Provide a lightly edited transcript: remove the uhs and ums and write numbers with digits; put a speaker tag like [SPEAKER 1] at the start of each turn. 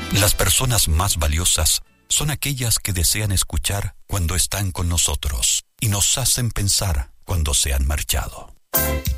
[SPEAKER 1] Las personas más valiosas son aquellas que desean escuchar cuando están con nosotros y nos hacen pensar cuando se han marchado.